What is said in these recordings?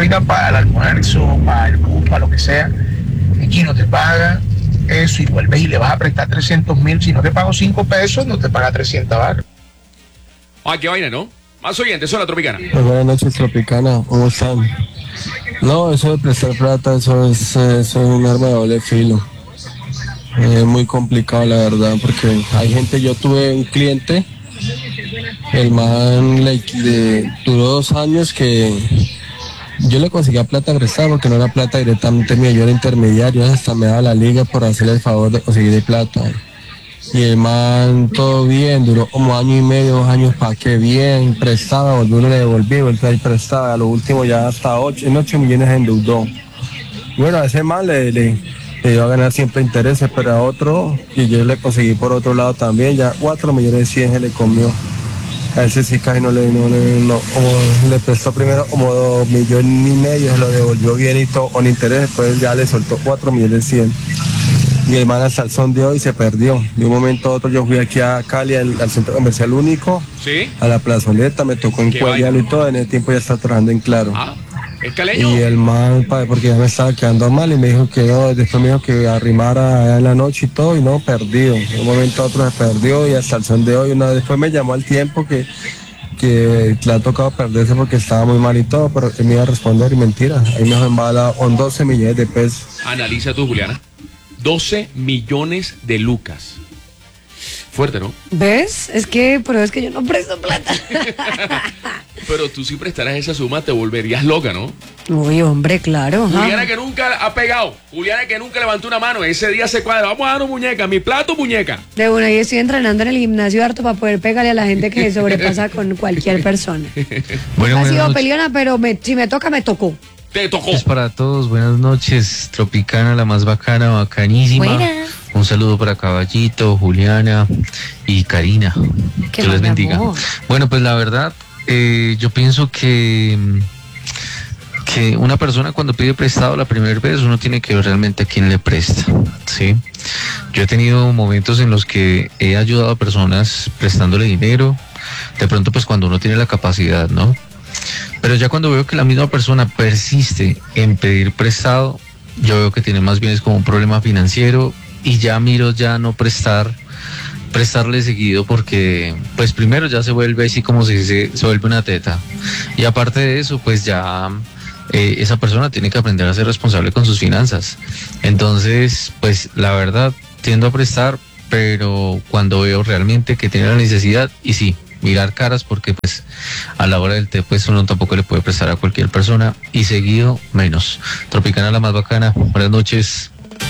vaina para el almuerzo, para el bus, para lo que sea, y no te paga eso y vuelves y le vas a prestar 300.000, si no te pago 5 pesos, no te paga 300 barras. Ah, qué vaina, ¿no? Más oyentes, hola Tropicana. Buenas noches, Tropicana, ¿cómo están? No, eso de prestar plata, eso es un arma de doble filo. Es muy complicado, la verdad, porque hay gente, yo tuve un cliente, el man duró 2 años que yo le conseguía plata prestada porque no era plata directamente mía, yo era intermediario, hasta me daba la liga por hacerle el favor de conseguir plata. Y el man, todo bien, duró como 1 año y medio, 2 años, pa' que bien, prestaba, volvió, le devolví, volvió a ir prestaba, a lo último ya hasta 8 millones endeudó. Bueno, a ese man le iba a ganar siempre intereses, pero a otro, y yo le conseguí por otro lado también, ya 4.100.000 se le comió. A ese sí casi no, le prestó primero como 2,5 millones, se lo devolvió bien y todo con interés, después ya le soltó 4.100.000. Y el man hasta el son de hoy se perdió. De un momento a otro yo fui aquí a Cali, al centro comercial único, ¿sí? A la plazoleta, me tocó encuadrarlo y todo, en ese tiempo ya está trabajando en Claro. Ah, ¿es caleño? Y el man, porque ya me estaba quedando mal y me dijo que no, después me dijo que arrimara allá en la noche y todo, y no, perdido. De un momento a otro se perdió y hasta el son de hoy, después me llamó al tiempo que le ha tocado perderse porque estaba muy mal y todo, pero que me iba a responder y mentira. Ahí me dejó embala con 12 millones de pesos. Analiza tú, Juliana. 12 millones de lucas. Fuerte, ¿no? ¿Ves? Pero es que yo no presto plata. Pero tú si prestaras esa suma te volverías loca, ¿no? Uy, hombre, claro. Juliana que nunca ha pegado. Juliana que nunca levantó una mano. Ese día se cuadra. Vamos a dar una muñeca. Mi plato, muñeca. De una, y estoy entrenando en el gimnasio harto para poder pegarle a la gente que se sobrepasa con cualquier persona. Bueno, ha sido peleona, pero si me toca, me tocó. Te tocó. Es para todos, buenas noches, Tropicana, la más bacana, bacanísima. Buenas. Un saludo para Caballito, Juliana y Karina. Que Dios les bendiga. amor. Bueno, pues la verdad, yo pienso que una persona cuando pide prestado la primera vez, uno tiene que ver realmente a quién le presta, ¿sí? Yo he tenido momentos en los que he ayudado a personas prestándole dinero, de pronto pues cuando uno tiene la capacidad, ¿no? Pero ya cuando veo que la misma persona persiste en pedir prestado, yo veo que tiene más bien es como un problema financiero y ya miro ya no prestarle seguido porque pues primero ya se vuelve así como si se vuelve una teta y aparte de eso pues ya esa persona tiene que aprender a ser responsable con sus finanzas. Entonces pues la verdad tiendo a prestar, pero cuando veo realmente que tiene la necesidad y sí, mirar caras porque pues a la hora del té pues uno tampoco le puede prestar a cualquier persona y seguido menos. Tropicana la más bacana, buenas noches.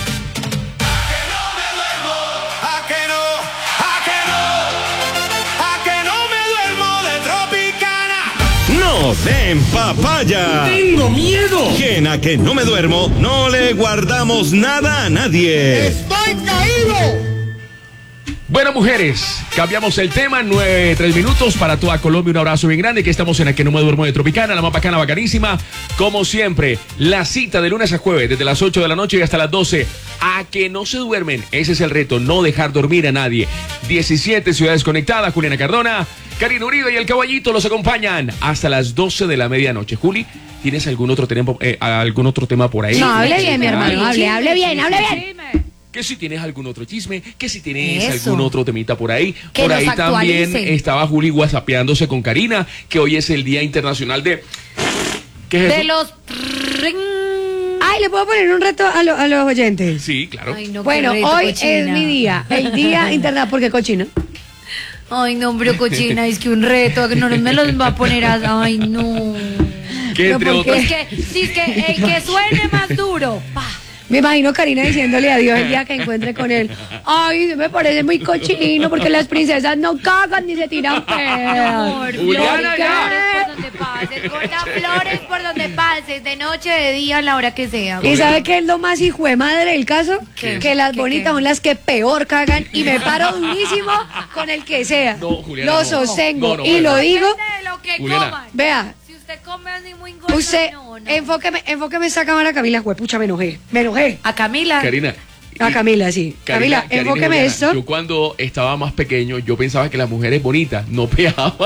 ¡No den papaya! ¡Tengo miedo! Que en A Que No Me Duermo no le guardamos nada a nadie. ¡Estoy caído! Bueno, mujeres, cambiamos el tema, 9:03 minutos para toda Colombia, un abrazo bien grande, que estamos en A Que No Me Duermo de Tropicana, la más bacana, bacanísima, como siempre, la cita de lunes a jueves, desde las 8 de la noche y hasta las 12, a que no se duermen, ese es el reto, no dejar dormir a nadie. 17 ciudades conectadas, Juliana Cardona, Karina Uribe y el Caballito los acompañan hasta las 12 de la medianoche. Juli, ¿tienes algún otro tema por ahí? No, hable bien, mi hermano, hable bien. Que si tienes algún otro chisme, que si tienes Eso. algún otro temita por ahí. Que por nos ahí también actualice. estaba Juli whatsappeándose con Karina, que hoy es el Día Internacional de... ¿Qué es De eso? los... Ay, ¿le puedo poner un reto a los oyentes? Sí, claro. Ay, no, qué Bueno, reto, hoy cochina. es mi día, el Día Internacional, porque cochino. Ay, no, pero cochina, es que un reto, que no me los va a poner a... Ay, no. Que entre ¿por qué? otras... Es que el que suene más duro. Pa. Me imagino Karina diciéndole adiós el día que encuentre con él. Ay, me parece muy cochino porque las princesas no cagan ni se tiran pedos. Amor, Juliana, flores ya. por donde pases, gorda, flores por donde pases, de noche, de día, a la hora que sea. ¿Y sabe qué es lo más hijo de madre del caso? ¿Qué? Que las ¿Qué, bonitas qué? son las que peor cagan y me paro durísimo con el que sea. No, Juliana, Lo no. sostengo No, y lo digo. Depende de lo que Juliana. coman. Vea, Si usted come así muy gordo, usted, no. enfóqueme esa cámara, Camila, juepucha, me enojé. A Camila. Karina. A Camila, sí. Camila, y enfóqueme Juliana, esto. Yo cuando estaba más pequeño, yo pensaba que las mujeres bonitas no pegaban.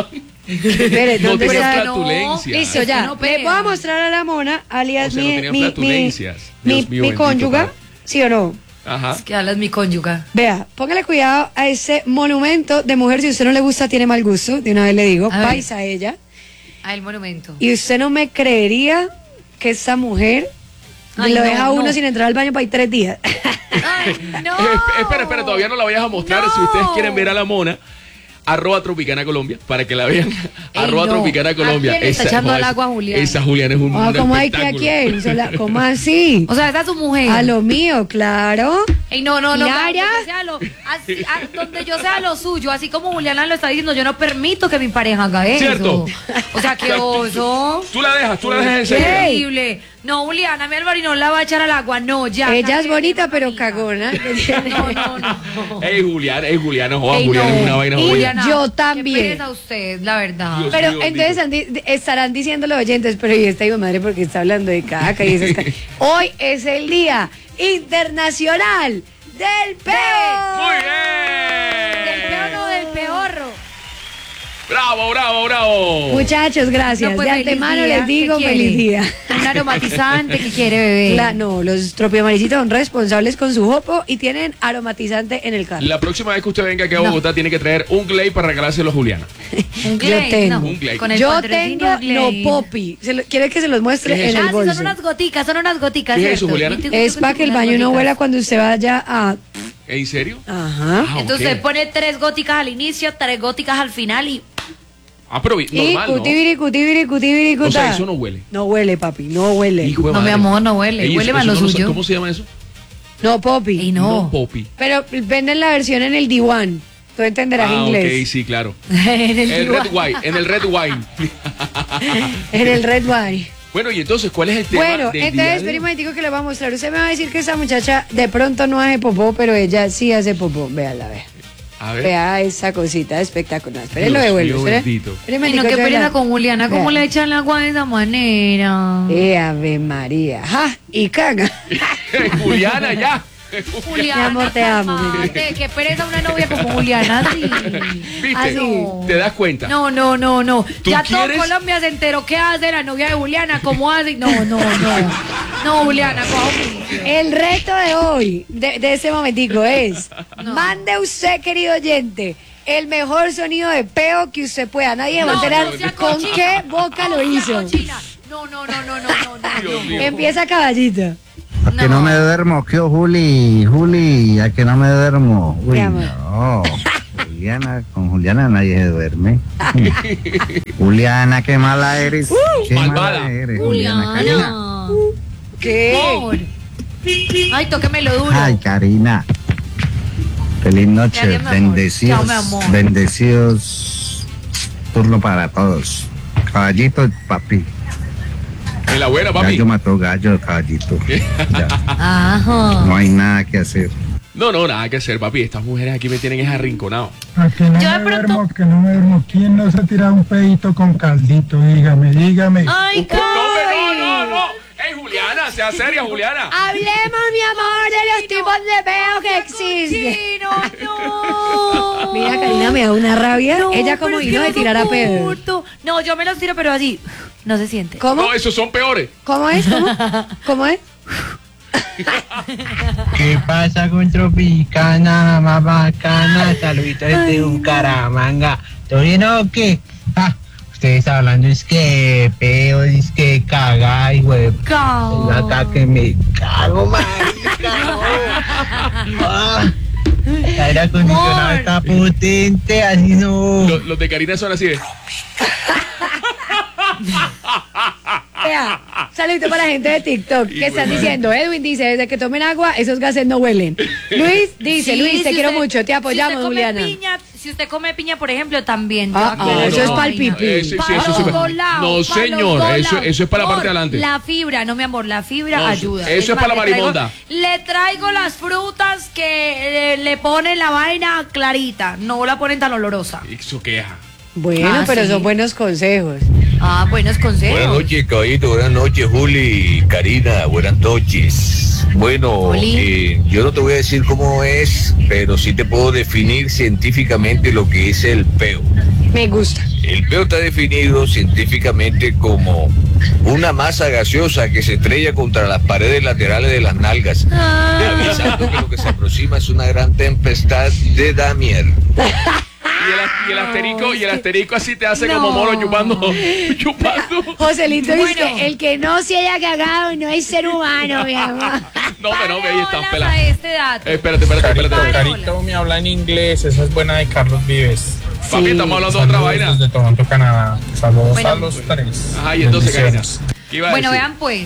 Espere, No ¿dónde tenía está? flatulencias. Listo, Es que ya. no Le pega. voy a mostrar a la mona, alias O sea, no tenía flatulencias. mi Dios mío, bendito, cónyuga, padre. ¿sí o no? Ajá. Es que hablas mi cónyuga. Vea, póngale cuidado a ese monumento de mujer. Si a usted no le gusta, tiene mal gusto. De una vez le digo, A ver. paisa ella. Ah, el monumento. Y usted no me creería que esa mujer Ay, lo no, deja a uno no. sin entrar al baño para ir 3 días. Ay, no. Espera, todavía no la vayas a mostrar. No. Si ustedes quieren ver a la mona, @Tropicana Colombia, para que la vean. Ey, @ no. Tropicana Colombia. ¿A quién le está echando al agua a Juliana? Esa Juliana es un Ah, ¿cómo hay que a espectáculo. quién? ¿Cómo así? O sea, esa es su mujer. A lo mío, claro. Ey, no, Clara. donde yo sea lo suyo, así como Juliana lo está diciendo, yo no permito que mi pareja haga eso. Cierto. O sea, qué oso. Tú la dejas en Qué serio. horrible. No, Juliana, mi Álvaro no la va a echar al agua, no, ya. Ella es cámbiale, bonita, pero mamita. cagona. No. Ey, Juliana, joder, Ey, Juliana no. es una vaina Y jodida. Juliana, yo también. Qué pereza usted, la verdad. Dios Pero mío, entonces estarán diciendo los oyentes, pero ¿y esta hijo de madre porque está hablando de caca y esas cosas? Hoy es el Día Internacional del Peo. Muy Del bien. peor, no del peorro. Bravo. Muchachos, gracias. No, pues, de feliz antemano día. les digo ¿Qué quiere? feliz día. Un aromatizante que quiere beber. No, los tropiomaricitos son responsables con su jopo y tienen aromatizante en el carro. La próxima vez que usted venga aquí a Bogotá tiene que traer un Glade para regalárselo a Juliana. Un Yo Glade, tengo. no. Un Glade. Con el Yo patrocinio tengo Glade. no popi. ¿Quiere que se los muestre ¿Qué es en eso? el Sí, bolso? son unas goticas, ¿Qué es eso, ¿cierto? Juliana? Y tú- Es para que el baño no huela cuando usted vaya a... ¿En serio? Ajá. Ah, Entonces ok. usted pone 3 góticas al inicio, 3 góticas al final y... Pero Y normal, ¿no? cutibiri, O sea, eso no huele. No huele, papi, no huele. Hijo de No, mi madre. amor, no huele. Ey, Huele eso más lo no suyo. ¿Cómo se llama eso? No, popi. Y no. Poppy. Pero venden la versión en el diwan. Tú entenderás inglés. Ok, sí, claro. En el En divan. el red wine. En el red wine. Bueno, y entonces, ¿cuál es el tema Bueno, del día entonces de espera un hoy? momentico que le voy a mostrar. Usted me va a decir que esa muchacha de pronto no hace popó, pero ella sí hace popó. Véala, vea. A ver. Vea esa cosita espectacular. Espere, lo Dios devuelvo. mío, Espere. bendito. Espere un Ay, no, momentico, qué yo pereza la- con Juliana. ¿Cómo Vea. le echan el agua de esa manera? Ave María. ¡Ja! Y caga. Juliana, ya. Juliana, Mi amor, te amo, mi vida. cálmate, qué pereza una novia como Juliana, sí. ¿Viste? Así. ¿Te das cuenta? No. ¿Tú Ya quieres? todo Colombia se enteró qué hace la novia de Juliana, cómo hace. No. No, Juliana, cojo. El reto de hoy, de ese momentico, es No. mande usted, querido oyente, el mejor sonido de peo que usted pueda. Nadie va a No, enterar no sea con cochina. qué boca No lo sea hizo. cochina. No. Dios mío. Empieza caballito. A que no me duermo, ¿qué Juli? A que no me duermo. Uy, Mi amor. no. Con Juliana nadie se duerme. Juliana, qué mala eres. Qué malvada. mala eres, Juliana. Karina. Juliana. ¿Qué? Amor. Ay, tóquemelo duro. Ay, Karina. Feliz noche, Gracias, mi amor. bendecidos, Chao, mi amor. bendecidos. Turno para todos. Caballito, papi. En la buena, papi. Gallo mató gallo, caballito. Ya, Ajá. no hay nada que hacer. No, nada que hacer, papi. Estas mujeres aquí me tienen es arrinconado. A que no Yo de me pronto- duermo, que no me duermo. ¿Quién no se ha tirado un pedito con caldito? Dígame. Ay, No. Ey, Juliana, sea seria, Juliana. Hablemos, mi amor, de los tipos de peo que existen. No. Mira, Karina me da una rabia. No, Ella como pero es vino que de tirar a no pedo. soporto. No, yo me los tiro, pero así. No se siente. ¿Cómo? No, esos son peores. ¿Cómo es? ¿Cómo es? ¿Qué pasa con Tropicana, más bacana? Saluditos desde Bucaramanga. ¿Todo bien o qué? Ah, ustedes hablando es que peo, es que caga y güey. Cao. Acá que me cago, marica. Ah, el aire acondicionado Amor. está potente, así no. Los de Karina son así de. Vea, saludito para la gente de TikTok que Y están bueno. diciendo, Edwin dice, desde que tomen agua, esos gases no huelen. Luis dice, Sí, Luis, te si quiero usted- mucho, te apoyamos, si usted come Juliana. piña, si usted come piña, por ejemplo, también. Ah, Yo ah, aclaro eso es la pa'l vaina. pipí. Sí, Pa' eso los es para- dos lados, No, pa' los señor, dos eso lados. es para la parte de Amor, adelante. La fibra, no mi amor, la fibra No, ayuda. eso es más, para la le traigo- marimonda. Le traigo las frutas que le ponen la vaina clarita, no la ponen tan olorosa. Eso queja. Bueno, Ah, pero sí. son buenos consejos. Ah, buenos consejos. Buenas noches, caballito. Buenas noches, Juli, Karina. Buenas noches. días. Bueno, yo no te voy a decir cómo es, pero sí te puedo definir científicamente lo que es el peo. Me gusta. El peo está definido científicamente como una masa gaseosa que se estrella contra las paredes laterales de las nalgas, avisando que lo que se aproxima es una gran tempestad de Damier. Y el asterisco así te hace como mono chupando. Joselito dice, el que no se haya cagado no es ser humano, mi amor. No, ahí están pelados. Este dato. Espérate. Carito me habla en inglés, esa es buena de Carlos Vives. Papi, estamos hablando de otra vaina. Desde Toronto, Canadá. Saludos a los tres. Ajá, y entonces, Karina, ¿qué iba a bueno, decir? vean pues,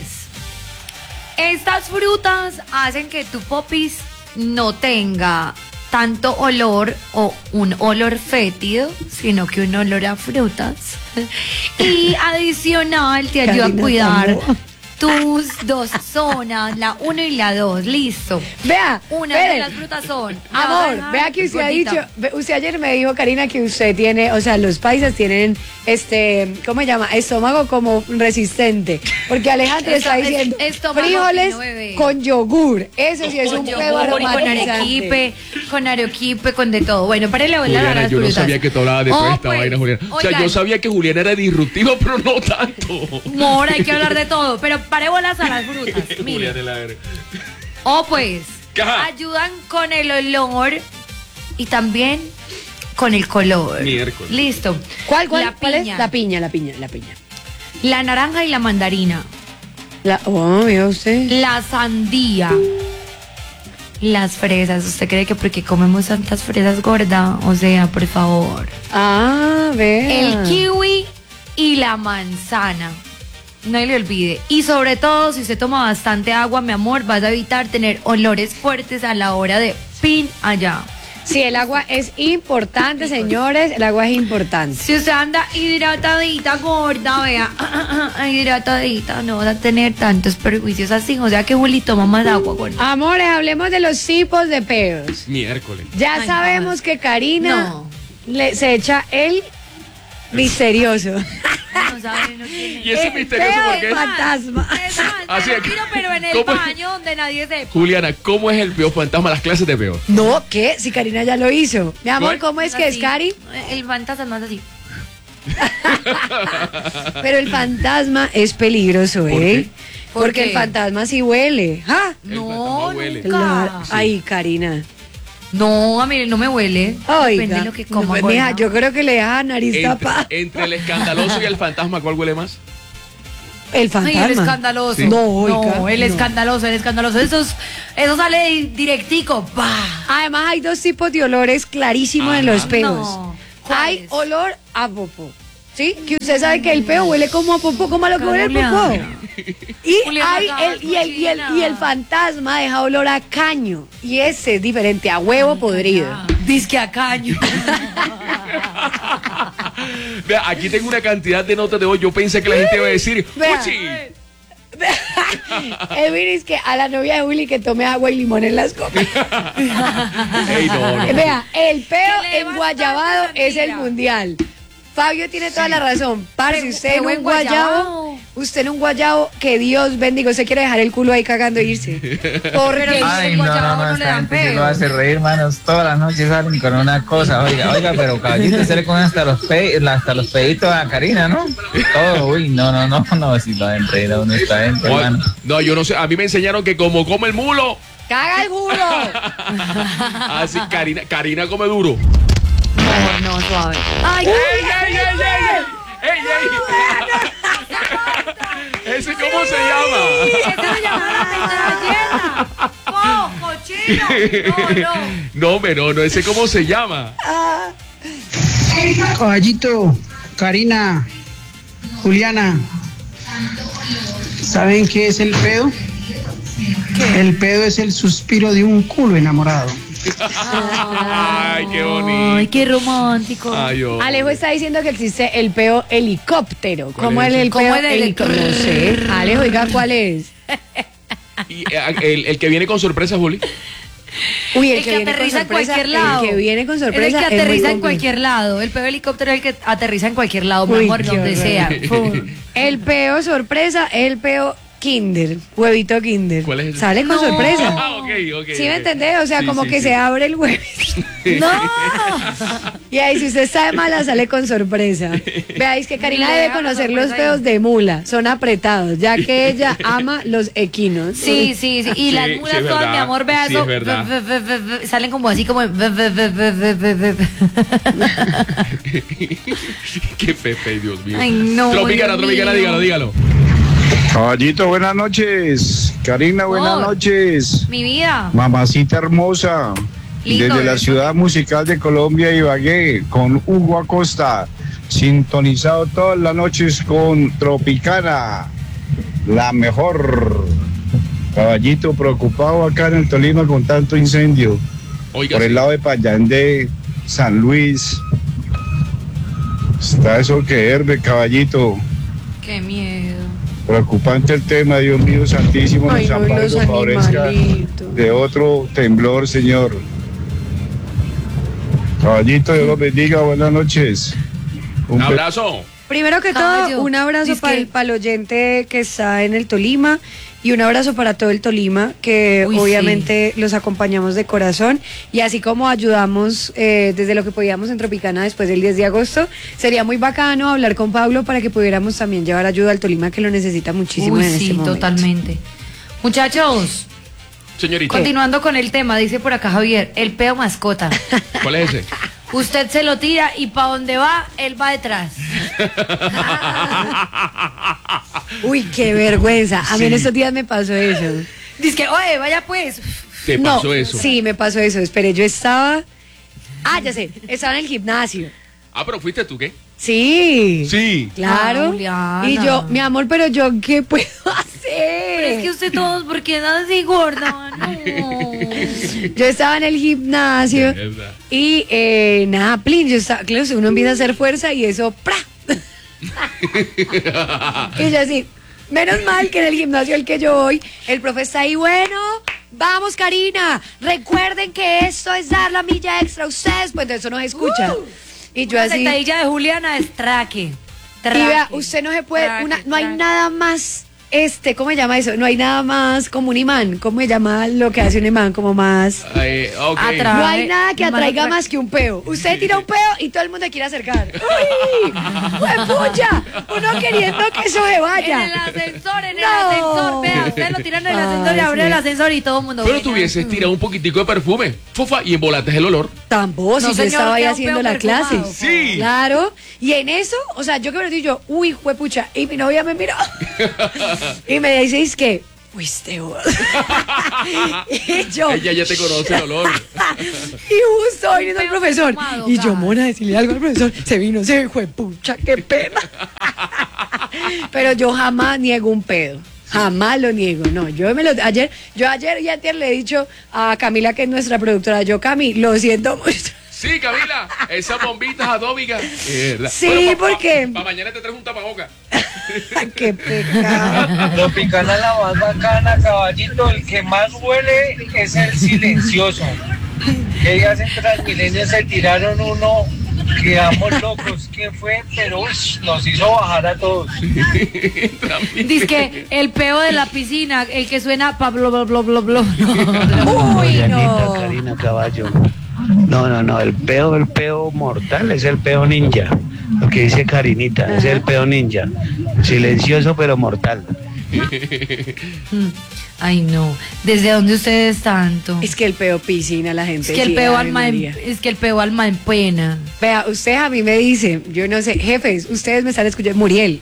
estas frutas hacen que tu popis no tenga tanto olor o un olor fétido, sino que un olor a frutas. Y adicional te ayuda a cuidar tus dos zonas, la 1 y la 2, listo. Vea, una de las frutas son. Amor, vea que usted ha dicho, usted ayer me dijo, Karina, que usted tiene, o sea, los paisas tienen, ¿cómo se llama? Estómago como resistente. Porque Alejandro está diciendo frijoles con yogur. Eso sí es un pedo aromatizante. Con arequipe, con de todo. Bueno, para la bola Juliana, las yo frutas. no sabía que tú hablabas de toda esta vaina, Juliana. O sea, Oigan. yo sabía que Juliana era disruptiva, pero no tanto. Amor, hay que hablar de todo, pero pare bolas a las frutas. Mire. Pues, ayudan con el olor y también con el color. Miércoles. Listo. ¿Cuál es? La piña. La piña. La naranja y la mandarina. Mira usted. La sandía. Las fresas. ¿Usted cree que porque comemos tantas fresas gorda? O sea, por favor. Vea. El kiwi y la manzana. No le olvide. Y sobre todo, si usted toma bastante agua, mi amor, vas a evitar tener olores fuertes a la hora de pin allá. Sí, el agua es importante, señores. El agua es importante. Si usted anda hidratadita, gorda, vea, hidratadita, no vas a tener tantos perjuicios así. O sea que Juli toma más agua, gorda. Amores, hablemos de los tipos de pedos. Miércoles. Ya sabemos que Karina se echa el misterioso. No sabe, no tiene. ¿Y ese misterioso por qué? Fantasma. Así es. Pero en el ¿Cómo es? baño donde nadie sepa. Juliana, ¿cómo es el peo fantasma? Las clases de peo. No, ¿qué? Si Karina ya lo hizo. Mi amor, ¿Cuál? ¿cómo es que es, Cari? El fantasma es así. Pero el fantasma es peligroso, ¿eh? ¿Por Porque qué? el fantasma sí huele. ¿Ah? No, huele. nunca. Ay, Karina. No, a mí no me huele. Depende de Oiga, lo que coma. no, mija, gorda. yo creo que le deja nariz tapada. Entre el escandaloso y el fantasma, ¿cuál huele más? El fantasma. Ay, el escandaloso. Sí. No, oiga, el no. escandaloso. Eso sale directico. ¡Bah! Además hay dos tipos de olores clarísimos en los peos. No. Hay olor a popó. ¿Sí? Que usted sabe que el peo huele como a popó, como a lo que huele el popó. Y Juliana, hay el fantasma deja olor a caño. Y ese es diferente, a huevo podrido. Disque a caño. Vea, aquí tengo una cantidad de notas de voz. Yo pensé que la gente iba a decir, Vea. ¡Uchi! Edwin es que a la novia de Willy que tome agua y limón en las copas. Ey, no. Vea, el peo Que le en guayabado bastante es el mentira. mundial. Fabio tiene toda la razón. Parce, usted en Peo un guayabo, que Dios bendiga, usted quiere dejar el culo ahí cagando e irse. Porque Ay, no, esta gente sí lo hace reír, manos. Todas las noches salen con una cosa. Oiga, pero caballito, se le comen hasta los peditos a Karina, ¿no? Todo, uy, no, si lo hacen reír a uno esta gente, hermano. No, yo no sé. A mí me enseñaron que como come el mulo, caga el culo. así Karina come duro. No, suave. ¡Ay, ¡Ey! ¿Ese cómo se llama? ¡Ese se llama la cochino! No, ese cómo se llama. Caballito, Karina, Juliana, ¿saben qué es el pedo? El pedo es el suspiro de un culo enamorado. Ay, qué bonito. Ay, qué romántico. Ay, oh. Alejo está diciendo que existe el peo helicóptero. ¿Cómo ¿Cuál es es el ese? peo ¿Cómo es el helicóptero? No sé. Alejo, oiga, ¿cuál es? Y, el que viene con sorpresa, Juli. Uy, El que aterriza en cualquier lado. El que viene con sorpresa. Es el que es muy aterriza en complicado. cualquier lado. El peo helicóptero es el que aterriza en cualquier lado, mi Uy, amor, qué donde horror. sea. El peo sorpresa es el peo Kinder, huevito Kinder. ¿Cuál es ese? Sale con sorpresa. Ok. ¿Sí me entendés? O sea, Sí, como sí, que sí. se abre el huevo. ¡No! Y ahí, si usted está de mala, sale con sorpresa. Veáis que Karina Le debe deja la conocer los sorpresa feos ahí. de mula. Son apretados, ya que ella ama los equinos. Sí. Y Sí, las sí, mulas es todas, verdad. mi amor, vea Sí, eso. es verdad. Salen como así, como. Qué Pepe, Dios mío. Ay, no, Tropicana, Dios mío. dígalo. Caballito, buenas noches. Karina, buenas Amor. noches. Mi vida. Mamacita hermosa. Lindo, Desde la eso. ciudad musical de Colombia, Ibagué, con Hugo Acosta. Sintonizado todas las noches con Tropicana. La mejor. Caballito, preocupado acá en el Tolima con tanto incendio. Oiga, Por el sí. lado de Payandé, San Luis. Está eso que herve, caballito. Qué miedo. Preocupante el tema, Dios mío santísimo, Ay, nos no, y ampare, los nos favorezca animalitos. de otro temblor, Señor. Caballito, Dios los bendiga, buenas noches. Un abrazo. Primero que Caballo, todo, un abrazo dice que- para el oyente que está en el Tolima y un abrazo para todo el Tolima, que Uy, obviamente los acompañamos de corazón y así como ayudamos desde lo que podíamos en Tropicana después del 10 de agosto, sería muy bacano hablar con Pablo para que pudiéramos también llevar ayuda al Tolima que lo necesita muchísimo Uy, en sí, este momento. totalmente. Muchachos, Señorita, continuando con el tema, dice por acá Javier, el peo mascota. ¿cuál es ese? Usted se lo tira y para donde va, él va detrás. Uy, qué vergüenza. A mí en Sí. estos días me pasó eso. Dice que, oye, vaya pues. ¿Te No, pasó eso? Sí, me pasó eso. Esperé, yo estaba... Ah, ya sé, estaba en el gimnasio. Ah, pero ¿fuiste tú qué? Sí. Sí. Claro. Ah, Juliana. Y yo, mi amor, pero yo, ¿qué puedo hacer? Pero es que usted todos, ¿por qué nada así gorda? No. Yo estaba en el gimnasio Es verdad. y nada, plin, yo estaba, claro, uno empieza a hacer fuerza y eso, ¡pra! Y yo así, menos mal que en el gimnasio al que yo voy, el profe está ahí, bueno, vamos Karina, recuerden que esto es dar la milla extra a ustedes, pues entonces eso no se escucha. Y yo Una así... sentadilla de Juliana es traque. Y vea, usted no se puede, no hay nada más, ¿cómo se llama eso? No hay nada más como un imán, ¿cómo se llama lo que hace un imán? Como más... Ok. No hay nada que Imán atraiga atrae. más que un peo. Usted tira un peo y todo el mundo quiere acercar. ¡Uy! ¡Pucha! Uno queriendo que eso se vaya. En el ascensor, en el No. ascensor. Vea, usted lo tiran en el ascensor y Ay, abre sí. el ascensor y todo el mundo. Pero venga. tú hubieses tirado un poquitico de perfume, fofa, y embolates el olor. Tampoco, si No, yo señor, estaba ahí queda un haciendo peo la clase. perfumado. Sí. Claro. Y en eso, o sea, yo que me digo yo, uy, juepucha. Y mi novia me miró. Y me dice, es que, fuiste vos. Y yo. Ella ya te conoce el olor. Y justo viniendo el peo profesor. perfumado, Y yo, gas. mona, decirle algo al profesor. Se vino, se fue, pucha, qué pena. Pero yo jamás niego un pedo. Jamás lo niego. No, ayer y antier le he dicho a Camila, que es nuestra productora, yo, Cami, lo siento mucho. Sí, Camila, esas bombitas atómicas. Sí, porque- Para mañana te traes un tapaboca. Qué pecado. Tropicana la más bacana, caballito. El que más huele es el silencioso. Que días en Transmilenio se tiraron uno, quedamos locos. ¿Quién fue? Pero uy, nos hizo bajar a todos. Dice que el peo de la piscina, el que suena pa blo blo blo blo blo. Uy, no. Karina Caballo. No, el peo mortal es el peo ninja. Lo que dice Karinita, es el peo ninja. Silencioso pero mortal. Ay, no. ¿Desde dónde ustedes tanto? Es que el peo piscina, la gente. Es que el sí, peo Ave alma en, María. es que el peo alma en pena. Vea, ustedes a mí me dicen, yo no sé, jefes, ustedes me están escuchando, Muriel.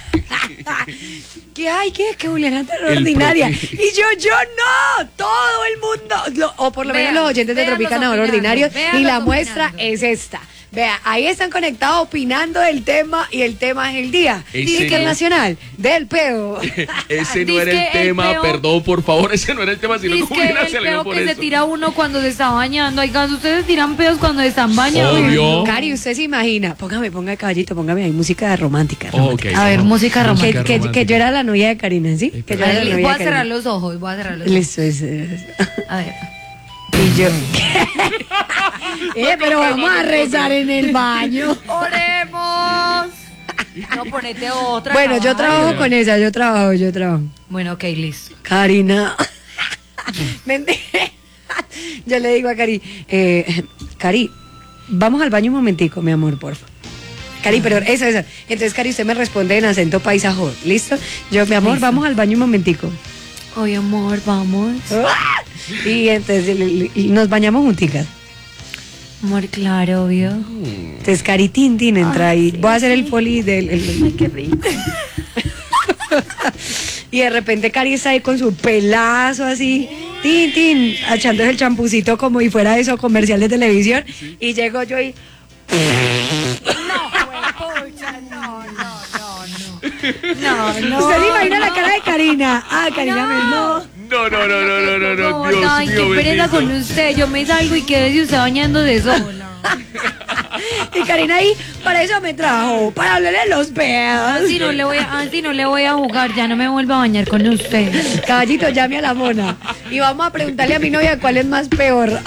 Que ay, que Juliana es El ordinaria. profe. Y yo no, todo el mundo, o por lo menos Vean, los oyentes de véanlos Tropicana son opinando, ordinarios, y véanlos la muestra opinando. es esta. Vea, ahí están conectados opinando del tema y el tema es el día Ese internacional del peo. Ese no Dice era el que el tema, peo- perdón, por favor, ese no era el tema, sino que Dice que Juliana el se le dio peo por que se eso. tira uno cuando se está bañando. Oigan, ustedes tiran peos cuando se están bañando. Obvio. Cari, usted se imagina, ponga caballito, póngame ahí música romántica. romántica. Ok, A ver, música romántica. Que yo era la novia de Karina, ¿sí? Que yo era la Voy novia a de cerrar Karina. los ojos, voy a cerrar los ojos. Listo, eso. A ver. Y yo. Pero vamos a rezar en el baño. ¡Oremos! No, ponete otra. Bueno, yo trabajo con esa, yo trabajo. Bueno, ok, listo. Karina. Mentira. Yo le digo a Cari, Cari, vamos al baño un momentico, mi amor, porfa. Cari, pero eso. Entonces, Cari, usted me responde en acento paisajo, ¿listo? Yo, mi amor, vamos al baño un momentico. Oye, amor, vamos. Y entonces nos bañamos junticas. Amor, claro, obvio. Entonces, Cari Tintin entra y voy a hacer el poli del... Ay, qué rico. Y de repente Cari está ahí con su pelazo así, Tintin, echándose el champucito como si fuera eso, comercial de televisión. Sí. Y llego yo y... No. ¿Usted se imagina la cara de Karina? Ah, Karina, no. No. Dios Ay, mío, qué pereza con usted. Yo me salgo y quedé usted bañando de sola. Y Karina ahí, para eso me trajo, para hablarle de los pedos. Así no le voy a jugar, ya no me vuelvo a bañar con usted. Caballito, llame a la mona. Y vamos a preguntarle a mi novia cuál es más peor.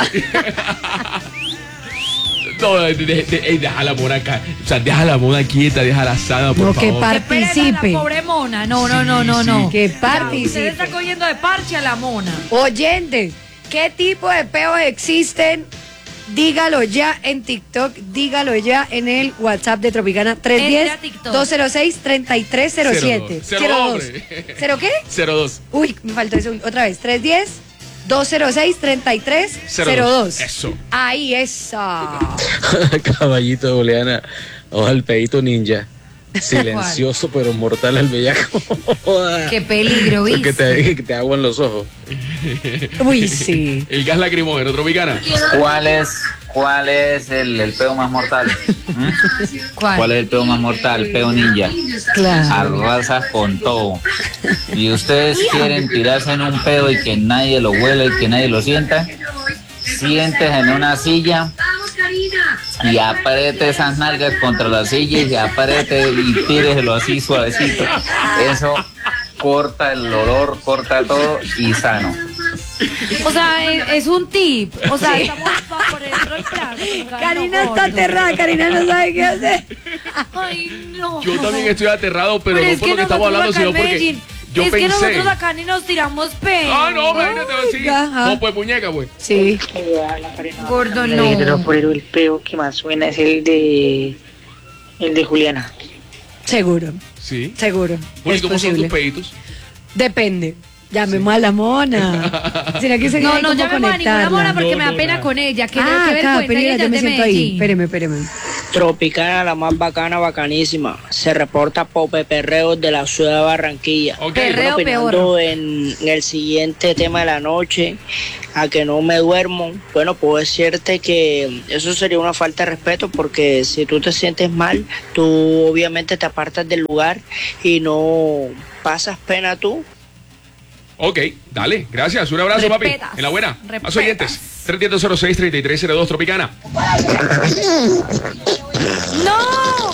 No, deja la mona acá. O sea, deja la mona quieta, deja la sana, por favor. Que participe. La pobre mona. No. Que participe. Usted está cogiendo de parche a la mona. Oyentes, ¿qué tipo de peos existen? Dígalo ya en TikTok, dígalo ya en el WhatsApp de Tropicana 310-206-3307. 02. ¿Cero qué? 02. Uy, me faltó eso. Otra vez, 310-206-3302. Eso. Ahí, esa. Caballito, Juliana. Ojalá el pedito ninja. Silencioso pero mortal al bellaco. Qué peligro, ¿viste? Que te aguan los ojos. Uy, sí. El gas lacrimógeno, Tropicana. ¿Cuál es el peo más mortal? ¿Cuál es el peo más mortal? Peo ninja. Claro. Arrasas con todo. Y ustedes quieren tirarse en un pedo y que nadie lo huela y que nadie lo sienta. Sientes en una silla y apriete esas nalgas contra la silla y apriete y tíreselo así suavecito. Eso corta el olor, corta todo y sano. O sea, es un tip. O sea, estamos por dentro del plan. Karina está aterrada, Karina no sabe qué hacer. Ay, no. Yo también estoy aterrado, pero no por lo que estamos hablando, sino porque yo pensé. Que nosotros acá ni nos tiramos pedo. Ah, no, imagínate, sí. No, pues muñeca, pues. Sí. Gordo, no. Pero el peo que más suena es el de Juliana. Seguro. Sí. Seguro. Juli, ¿cómo son tus peditos? Depende. Llamemos a la mona. ¿Será que no llamemos a ninguna mona porque me da pena con ella. Que vergüenza que ella yo me siento ahí. Espéreme. Tropicana, la más bacana, bacanísima. Se reporta Pope Perreo de la ciudad de Barranquilla. Perreo opinando en el siguiente tema de la noche, a que no me duermo. Bueno, puedo decirte que eso sería una falta de respeto, porque si tú te sientes mal, tú obviamente te apartas del lugar y no pasas pena tú. Ok, dale, gracias. Un abrazo, papi. En la buena. Más oyentes. 310-06-3302, Tropicana. ¡No!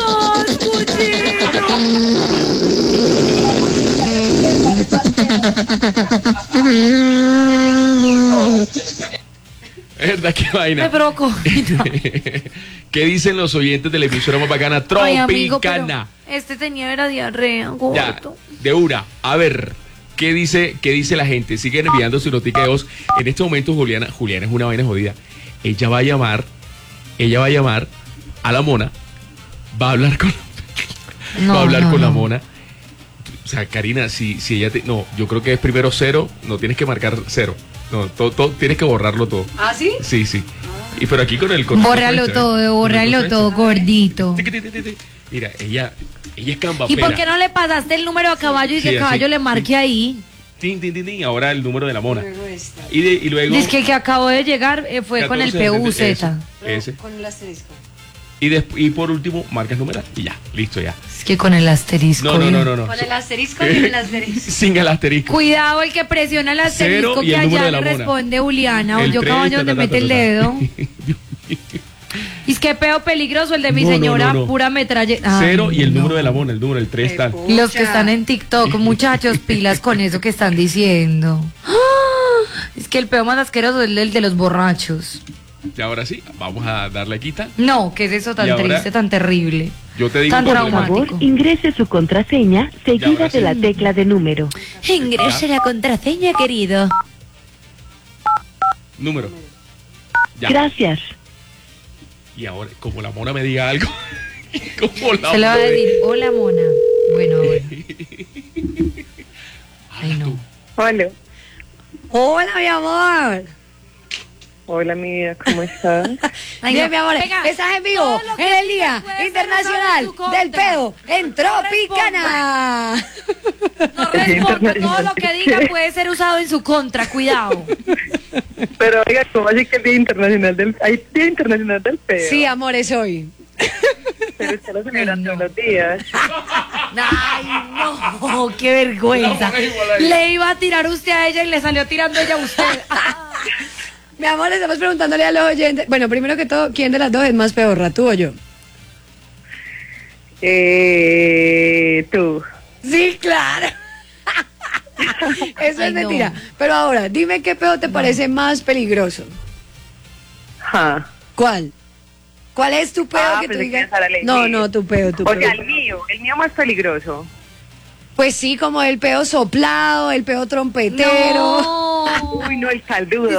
Es verdad, qué vaina. Me provoco. ¿Qué dicen los oyentes de la emisora más bacana? Tropicana. Ay, amigo, tenía diarrea, gordo. Ya, de una. A ver. ¿Qué dice la gente? Siguen enviando su notica de voz. En este momento Juliana es una vaina jodida. Ella va a llamar a la mona, va a hablar con la mona. O sea, Karina, si ella no, yo creo que es primero 0, no tienes que marcar 0. No, todo tienes que borrarlo todo. ¿Ah, sí? Sí. Y pero aquí con el bórralo todo, gordito. Mira, ella es cambapela. ¿Y por qué no le pasaste el número a caballo y que caballo le marque ahí? Ahora el número de la mona. Y luego. Dice que acabó de llegar fue con el PUZ. Ese. Con el asterisco. Y por último, marcas numeral y ya, listo ya. Es que con el asterisco. No. Con el asterisco sin el asterisco. Sin el asterisco. Cuidado el que presiona el asterisco que allá le responde Juliana. O yo caballo donde mete el dedo. Y es que peo peligroso el de mi señora, pura metralla. 0 y el número de la mona, el 3 tal. Los que están en TikTok, muchachos, pilas con eso que están diciendo. Es que el peo más asqueroso es el de los borrachos. Y ahora sí, vamos a darle quita. No, ¿qué es eso tan triste, tan terrible? Yo te digo. Tan Por favor, ingrese su contraseña seguida de la tecla de número. Ingrese la contraseña, querido. Número. Ya. Gracias. Y ahora, como la mona me diga algo. Como la Se le va a mona. decir, hola, mona. Bueno. Ay, no. Hola. Hola, mi amor. Hola, mi vida, ¿cómo estás? Bien, mi amor, estás en vivo en el Día Internacional del Pedo en Tropicana. No responda, todo lo que diga puede ser usado en su contra, cuidado. Pero oiga, ¿cómo así que el Día Internacional del... ¿Hay Día Internacional del Pedo? Sí, amor, es hoy. Pero usted lo celebra todos los días. Ay, no, qué vergüenza. Le iba a tirar usted a ella y le salió tirando ella a usted. Mi amor, estamos preguntándole a los oyentes. Bueno, primero que todo, ¿quién de las dos es más pedorra, tú o yo? Tú. Sí, claro. Eso es mentira. Pero ahora, dime qué pedo te parece más peligroso. ¿Cuál? ¿Cuál es tu pedo que tú digas? No, tu pedo, tu pedo. O sea, el mío más peligroso. Pues sí, como el pedo soplado, el pedo trompetero. No. Uy, no, el caldudo.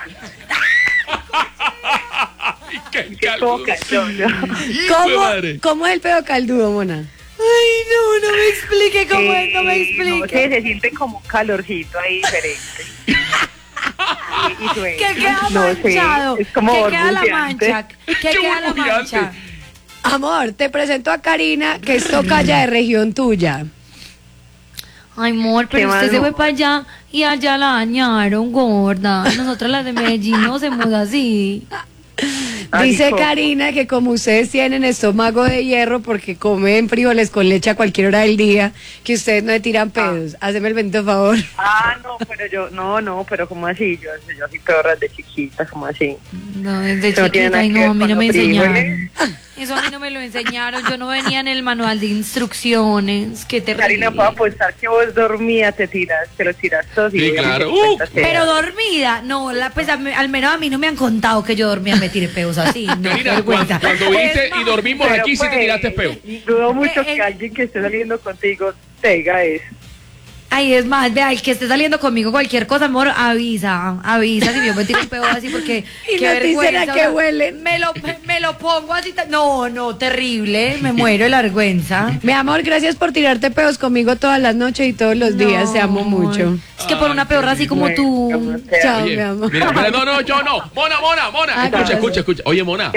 ¿Cómo es el pedo caldudo, mona? Ay, no me explique cómo es, no me explique. No sé, se siente como un calorcito ahí diferente. Que queda manchado. Es como que queda la mancha. Que queda la mancha. Amor, te presento a Karina, que es tocaya de región tuya. Ay, amor, pero usted se fue para allá y allá la dañaron, gorda. Nosotras las de Medellín no hacemos así. Dice Karina que como ustedes tienen estómago de hierro porque comen frijoles con leche a cualquier hora del día, que ustedes no le tiran pedos. Háceme el bendito favor. No, pero yo, no, pero como así, yo así pedorras de chiquita, como así. No, desde chiquita, ay, no, a mí no me enseñaron. Eso a mí no me lo enseñaron, yo no venía en el manual de instrucciones. Qué terrible. Karina, puedo apostar que vos dormías, te lo tiras todo. Sí, claro. Pero dormida, no, pues al menos a mí no me han contado que yo dormía me tiré peos así. No, Karina, cuando viniste y dormimos aquí, sí te tiraste peo. Dudo mucho que alguien que esté saliendo contigo te diga eso. Ay, es más, vea, el que esté saliendo conmigo cualquier cosa, amor, avisa si yo me tiro un pedo así porque y qué vergüenza, que huelen. Me lo pongo así, no, terrible, me muero de la vergüenza. Mi amor, gracias por tirarte pedos conmigo todas las noches y todos los días, te amo mucho. Es que por una pedorra así como tú. Chao, mi amor. Mira, no, yo no. Mona. Escucha. Oye, Mona.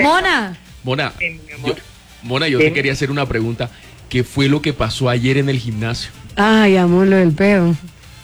Yo te quería hacer una pregunta. ¿Qué fue lo que pasó ayer en el gimnasio? Ay, amor, lo del peo.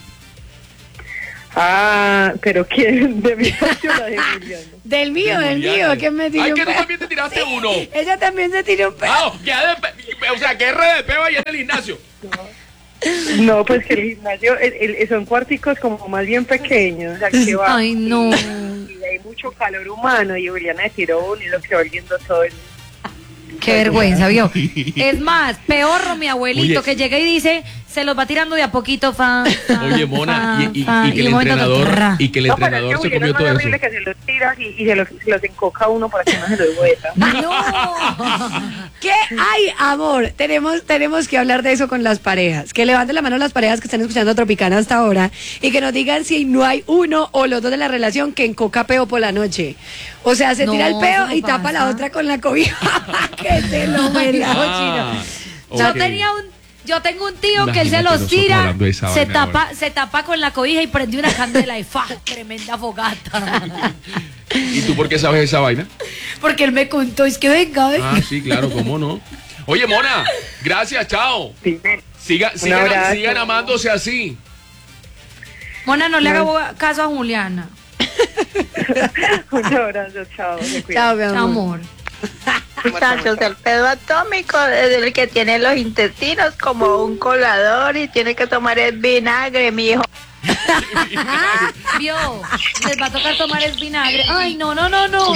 Pero ¿quién? ¿De mi o la de Juliana? Del mío, ¿quién me tiró un peo? Ay, que tú también te tiraste uno. Ella también se tiró un peo. O sea, ¿qué red de peo ayer en el gimnasio? No, pues que el gimnasio son cuarticos como más bien pequeños. O sea, que va, ay, no. Y hay mucho calor humano y Juliana se tiró uno y lo quedó oliendo todo el... Qué vergüenza, vio. Es más, peor mi abuelito. Oye, que llega y dice, se los va tirando de a poquito, Oye, Mona, y que el entrenador se comió todo eso. Es que se los tira y se los encoca uno para que no se los vuelva. No. ¿Qué hay, amor? Tenemos que hablar de eso con las parejas. Que levanten la mano las parejas que están escuchando Tropicana hasta ahora y que nos digan si no hay uno o los dos de la relación que encoca peo por la noche. O sea, se tira el peo y tapa la otra con la cobija. Que te lo chino. Okay. Yo tengo un tío que él se los tira, se tapa con la cobija y prende una candela y tremenda fogata. ¿Y tú por qué sabes esa vaina? Porque él me contó, es que venga. Sí, claro, cómo no. Oye, Mona, gracias, chao. Sigan amándose así. Mona, no le haga caso a Juliana. Un abrazo, chao. Chao, mi amor. Muchachos, el pedo atómico es el que tiene los intestinos como un colador y tiene que tomar el vinagre, mijo. Vio, les va a tocar tomar el vinagre. Ay, no. ¿Cómo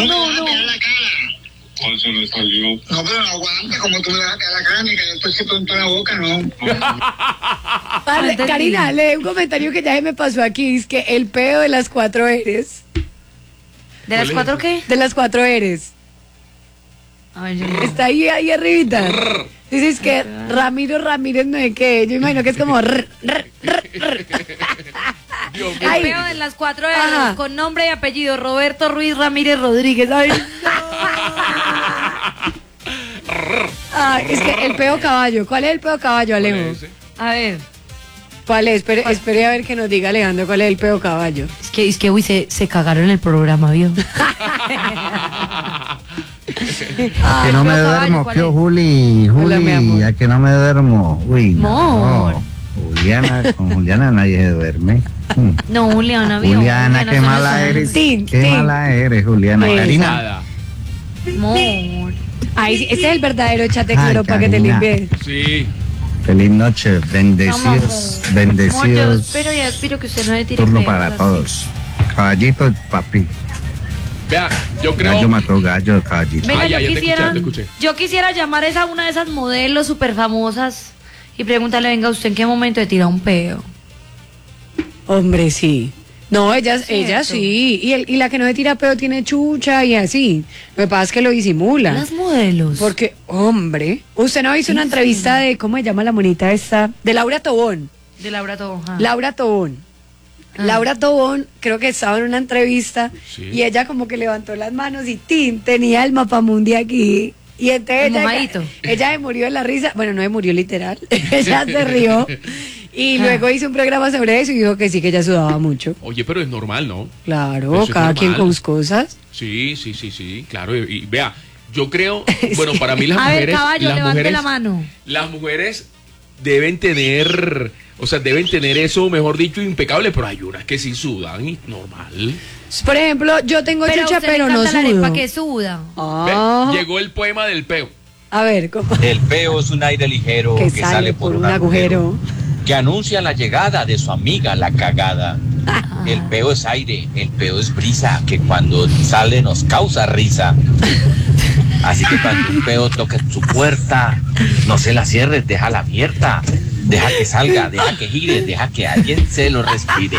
se me salió? No, pero no aguanta, como tú me vas a caer la carne, que después se pronto la boca, no. Vale, Karina, lee un comentario que ya se me pasó aquí, es que el peo de las 4 eres. ¿De las 4 qué? De las 4 eres. Está ahí arribita. Dices que Ramiro Ramírez no sé qué. Yo imagino que es como El peo de las 4 dedos, con nombre y apellido, Roberto Ruiz Ramírez Rodríguez. Ay, no. Es que el peo caballo. ¿Cuál es el peo caballo, Alejo? A ver. ¿Cuál es? Espere a ver que nos diga Alejandro cuál es el peo caballo. Es que uy, se cagaron en el programa, ¿vio? Que no me duermo, ¿qué, Juli? Juli, a que no me duermo. Uy, no. Con Juliana nadie se duerme. No, Juliana, ¿vio? Juliana, qué mala eres. Qué mala eres, Juliana. Karina. Amor. Ay, ese es el verdadero chateclero para que te limpies. Sí. Feliz noche, bendecidos, bendecidos. Yo espero que usted no le tire turno peos, para así. todos. Caballito, papi. Vea, yo creo. Gallo mató gallo, caballito. Venga, ya te escuché. Yo quisiera llamar a una de esas modelos súper famosas y preguntarle, venga, ¿usted en qué momento le tira un peo? Hombre, sí. No, ella sí. Y la que no se tira peo tiene chucha y así. Lo que pasa es que lo disimula. Las modelos. Porque, hombre, usted no hizo una entrevista de, ¿cómo se llama la monita esta? De Laura Tobón. De Laura Tobón. Laura Tobón. Laura Tobón, creo que estaba en una entrevista y ella como que levantó las manos y tenía el mapamundi aquí. Y entonces ella se murió de la risa. Bueno, no se murió literal. Ella se rió. Y luego hizo un programa sobre eso y dijo que sí, que ella sudaba mucho. Oye, pero es normal, ¿no? Claro, cada quien con sus cosas. Sí, claro. Y vea, yo creo, bueno, para mí las mujeres... A ver, caballo, levante la mano. Las mujeres deben tener eso, mejor dicho, impecable, pero hay unas que sí sudan y normal. Por ejemplo, yo tengo chucha, pero no sudo. ¿Para qué suda? Ve, llegó el poema del peo. A ver, ¿cómo? El peo es un aire ligero que sale por un agujero que anuncia la llegada de su amiga la cagada. El peo es aire, el peo es brisa, que cuando sale nos causa risa. Así que cuando un peo toque su puerta, no se la cierres, déjala abierta. Deja que salga, deja que gire, deja que alguien se lo respire.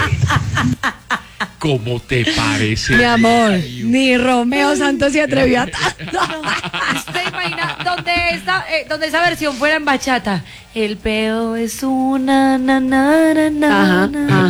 ¿Cómo te parece? Mi amor, ni Romeo Santos se atrevió a tanto. ¿Usted imagina donde esa versión fuera en bachata? El peo es una Ajá.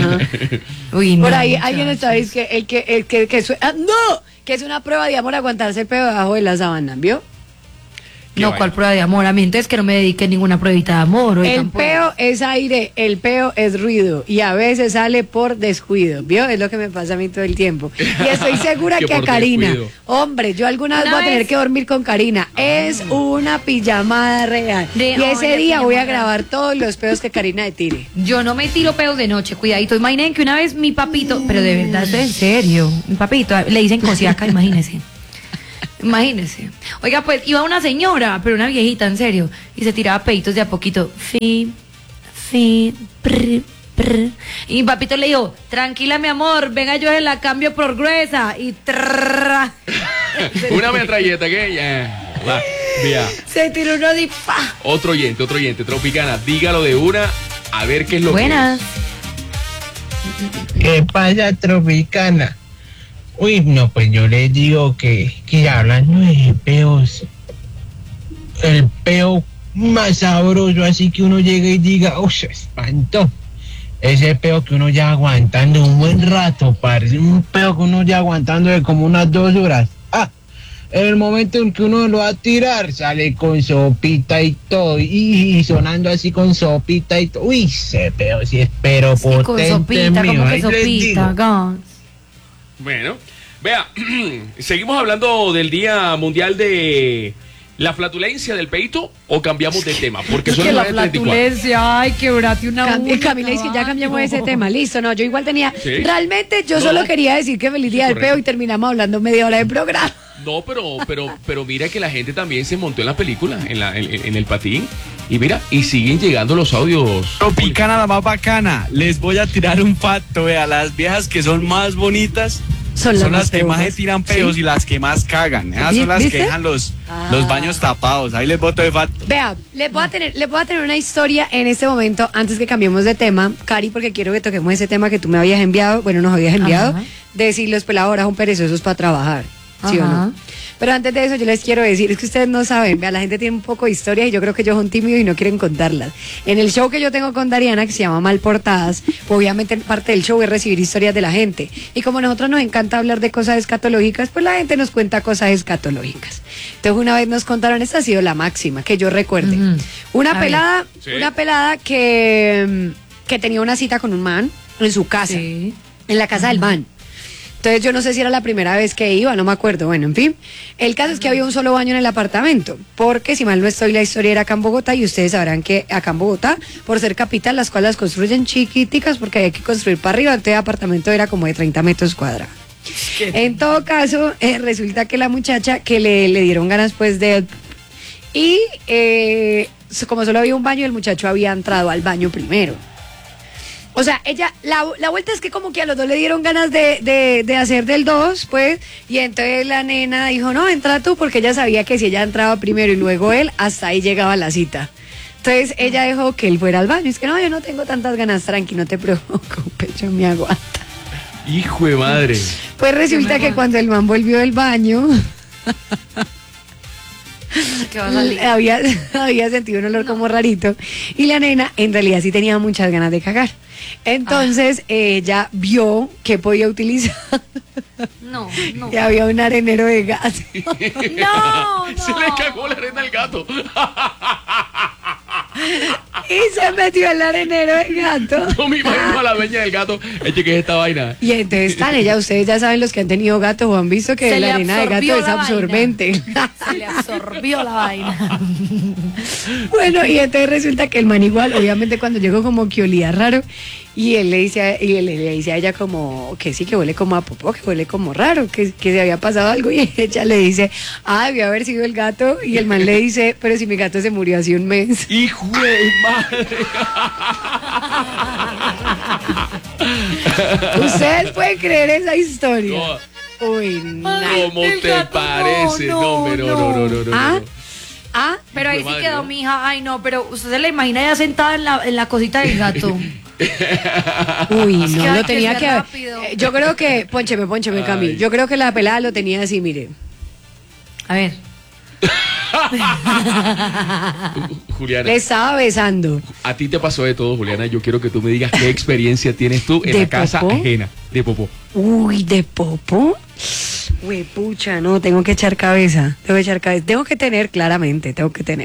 Uy, por no, ahí muchachos. alguien está diciendo que es una prueba de amor aguantarse el pedo debajo de la sábana, ¿vio? No, ¿cuál prueba de amor? A mí entonces que no me dedique ninguna pruebita de amor. El peo es aire, el peo es ruido y a veces sale por descuido, ¿vio? Es lo que me pasa a mí todo el tiempo. Y estoy segura que a Karina, descuido. Hombre, yo alguna vez voy a tener que dormir con Karina. Es una pijamada real. Y ese día voy a grabar todos los peos que Karina le tire. Yo no me tiro peos de noche, cuidadito. Imaginen que una vez mi papito, pero de verdad, esto es en serio, mi papito, le dicen cosiaca, imagínense. Imagínese. Oiga, pues iba una señora, pero una viejita, en serio, y se tiraba peitos de a poquito. Prr. Y mi papito le dijo, tranquila mi amor, venga yo se la cambio por gruesa. Y una metralleta que ya. Se tiró uno de Otro oyente, Tropicana, dígalo de una, a ver qué es lo Buenas. ¿Qué pasa, Tropicana? Uy, no, pues yo les digo que hablando de peos, el peo más sabroso, así que uno llega y diga, ¡oh, se espantó! Ese peo que uno ya aguantando un buen rato, parece un peo que uno ya aguantando de como unas 2 horas. En el momento en que uno lo va a tirar, sale con sopita y todo, y sonando así con sopita y todo. Uy, ese peo sí es pero sí, potente, con sopita, mío. como que sopita, gas. Bueno, vea, seguimos hablando del Día Mundial de la Flatulencia del Peito o cambiamos de tema, porque son la 9:34. Flatulencia, ay, quebrate una Camila dice que ya cambiamos ese tema, listo, no, yo igual tenía, ¿sí? Realmente yo solo quería decir que feliz día del peo y terminamos hablando media hora de programa. No, pero mira que la gente también se montó en la película, en el patín, y mira, y siguen llegando los audios. Tropicana, la más bacana. Les voy a tirar un facto, vea, las viejas que son más bonitas son las que más se tiran peos, ¿sí? Y las que más cagan. Esas son las que dejan los baños tapados. Ahí les boto de facto. Vea, les voy a tener una historia en este momento, antes que cambiemos de tema, Cari, porque quiero que toquemos ese tema que tú me habías enviado, bueno, nos habías enviado, de si los pelados ahora son perezosos para trabajar, ¿sí o no? Pero antes de eso yo les quiero decir, es que ustedes no saben, vea, la gente tiene un poco de historia y yo creo que ellos son tímidos y no quieren contarlas. En el show que yo tengo con Dariana, que se llama Mal Portadas, obviamente parte del show es recibir historias de la gente. Y como a nosotros nos encanta hablar de cosas escatológicas, pues la gente nos cuenta cosas escatológicas. Entonces una vez nos contaron, esta ha sido la máxima, que yo recuerde. Una pelada que tenía una cita con un man en su casa, en la casa del man. Entonces yo no sé si era la primera vez que iba, no me acuerdo. Bueno, en fin, el caso es que había un solo baño en el apartamento, porque si mal no estoy, la historia era acá en Bogotá, y ustedes sabrán que acá en Bogotá, por ser capital, las cuales las construyen chiquiticas porque hay que construir para arriba. Entonces el apartamento era como de 30 metros cuadrados. En todo caso, resulta que la muchacha que le dieron ganas pues de... Y como solo había un baño, el muchacho había entrado al baño primero. O sea, ella, la vuelta es que como que a los dos le dieron ganas de hacer del 2, pues, y entonces la nena dijo, no, entra tú, porque ella sabía que si ella entraba primero y luego él, hasta ahí llegaba la cita. Entonces ella dejó que él fuera al baño. Es que no, yo no tengo tantas ganas, tranqui, no te preocupes, yo me aguanto. Hijo de madre. Pues resulta que cuando el man volvió del baño... había sentido un olor como rarito y la nena en realidad sí tenía muchas ganas de cagar. Entonces ella vio que podía utilizar y había un arenero de gato. No. Se le cagó la arena al gato. Y se metió el arenero del gato. No me imagino a la dueña del gato. Eche, ¿qué es esta vaina? Y entonces ustedes ya saben, los que han tenido gatos o han visto que la arena de gato es absorbente. Se le absorbió la vaina. Bueno, y entonces resulta que el man igual, obviamente cuando llegó como que olía raro, y él le dice a ella como que sí, que huele como a popó, que huele como raro, que se había pasado algo, y ella le dice, debió haber sido el gato, y el man le dice, pero si mi gato se murió hace un mes. ¡Hijo de madre! ¿Ustedes pueden creer esa historia? No. Uy, no. ¿Cómo te parece? No. Pero ahí sí quedó mi hija. Ay, no, pero usted se la imagina ya sentada en la cosita del gato. Uy, no, lo tenía que... yo creo que... Póncheme, Cami. Yo creo que la pelada lo tenía así, mire. A ver. Juliana. Le estaba besando. A ti te pasó de todo, Juliana. Yo quiero que tú me digas qué experiencia tienes tú en la casa ajena de popó. Uy, ¿de popó? Uy, pucha, no, tengo que echar cabeza. Tengo que tener, claramente,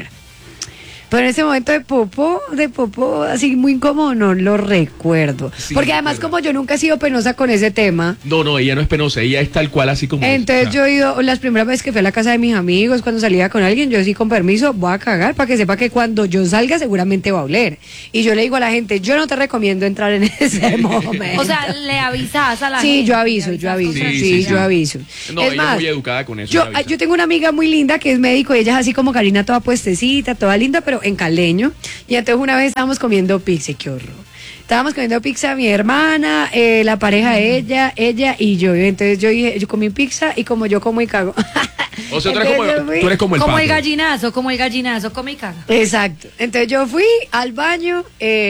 Pero en ese momento de popó, así muy incómodo, no lo recuerdo. Sí, porque además, como yo nunca he sido penosa con ese tema. No, ella no es penosa, ella es tal cual, así como. Entonces yo he ido, las primeras veces que fui a la casa de mis amigos, cuando salía con alguien, yo sí, con permiso, voy a cagar para que sepa que cuando yo salga seguramente va a oler. Y yo le digo a la gente, yo no te recomiendo entrar en ese momento. O sea, le avisas a la gente. Sí, yo aviso. Yo aviso. No, es ella más, es muy educada con eso. Yo tengo una amiga muy linda que es médico, y ella es así como Karina, toda puestecita, toda linda, pero en caleño. Y entonces una vez estábamos comiendo pizza, qué horror. Estábamos comiendo pizza, mi hermana, la pareja de ella y yo. Entonces yo dije, yo comí pizza, y como yo como y cago. O sea, tú eres como el pato. El gallinazo, come y caga. Exacto. Entonces yo fui al baño